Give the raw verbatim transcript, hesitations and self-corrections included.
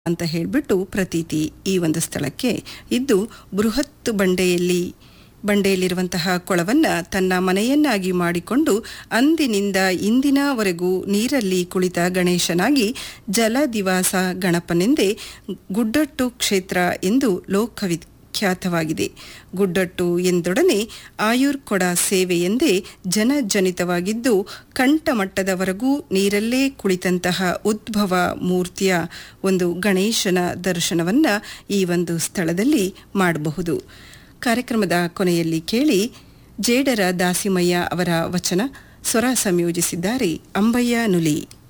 ಅಂತ ಹೇಳಿಬಿಟ್ಟು ಪ್ರತೀತಿ ಈ ಒಂದು ಸ್ಥಳಕ್ಕೆ ಇದ್ದು ಬೃಹತ್ ಬಂಡೆಯಲ್ಲಿ ಬಂಡೆಯಲ್ಲಿರುವಂತಹ ಕೊಳವನ್ನು ತನ್ನ ಮನೆಯನ್ನಾಗಿ ಮಾಡಿಕೊಂಡು ಅಂದಿನಿಂದ ಇಂದಿನವರೆಗೂ ನೀರಲ್ಲಿ ಕುಳಿತ ಗಣೇಶನಾಗಿ ಜಲದಿವಾಸ ಗಣಪನೆಂದೇ ಗುಡ್ಡಟ್ಟು ಕ್ಷೇತ್ರ ಎಂದು ಲೋಕವಿಖ್ಯಾತವಾಗಿದೆ. ಗುಡ್ಡಟ್ಟು ಎಂದೊಡನೆ ಆಯುರ್ಕೊಡ ಸೇವೆ ಎಂದೇ ಜನಜನಿತವಾಗಿದ್ದು ಕಂಠಮಟ್ಟದವರೆಗೂ ನೀರಲ್ಲೇ ಕುಳಿತಂತಹ ಉದ್ಭವ ಮೂರ್ತಿಯ ಒಂದು ಗಣೇಶನ ದರ್ಶನವನ್ನು ಈ ಒಂದು ಸ್ಥಳದಲ್ಲಿ ಮಾಡಬಹುದು. ಕಾರ್ಯಕ್ರಮದ ಕೊನೆಯಲ್ಲಿ ಕೇಳಿ ಜೇಡರ ದಾಸಿಮಯ್ಯ ಅವರ ವಚನ, ಸ್ವರ ಸಂಯೋಜಿಸಿದ್ದಾರೆ ಅಂಬಯ್ಯ ನುಲಿ.